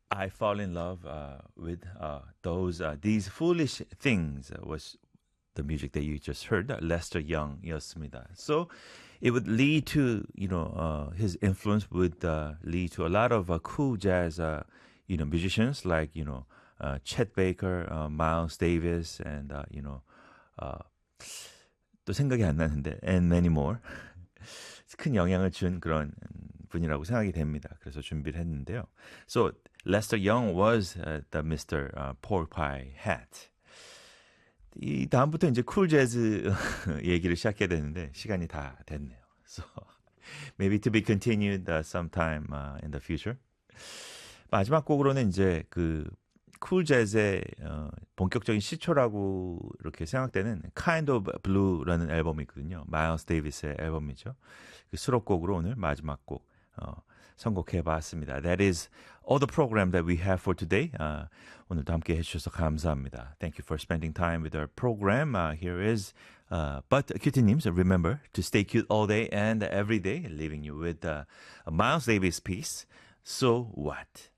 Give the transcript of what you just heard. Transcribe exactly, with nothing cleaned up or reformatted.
I fall in love uh, with uh, those uh, these foolish things uh, was the music that you just heard, uh, Lester Young이었습니다. So it would lead to you know uh, his influence would uh, lead to a lot of uh, cool jazz uh, you know musicians like you know uh, Chet Baker, uh, Miles Davis, and uh, you know uh, 또 생각이 안 나는데 and many more. 큰 영향을 준 그런 분이라고 생각이 됩니다. 그래서 준비를 했는데요. So Lester Young was uh, the Mister Uh, Pork Pie Hat. 이 다음부터 이제 쿨 재즈 얘기를 시작해야 되는데 시간이 다 됐네요. So maybe to be continued uh, sometime uh, in the future. 마지막 곡으로는 이제 그 쿨 재즈의 어, 본격적인 시초라고 이렇게 생각되는 Kind of Blue라는 앨범이 있거든요. 마일스 데이비스의 앨범이죠. 그 수록곡으로 오늘 마지막 곡 어, 선곡해봤습니다. That is all the program that we have for today. 어, 오늘도 함께 해주셔서 감사합니다. Thank you for spending time with our program. Uh, here is uh, But Cutie-님. So remember to stay cute all day and every day, leaving you with uh, a Miles Davis piece. So what?